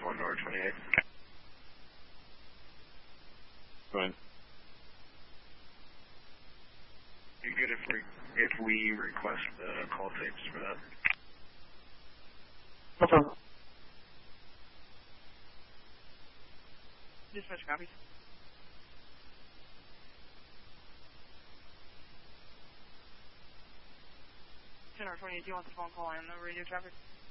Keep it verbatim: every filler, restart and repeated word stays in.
one North twenty-eight. Fine. You good if we, if we request uh, call tapes for that? No problem. Dispatch copies. ten R twenty-eight, do you want the phone call and the radio traffic?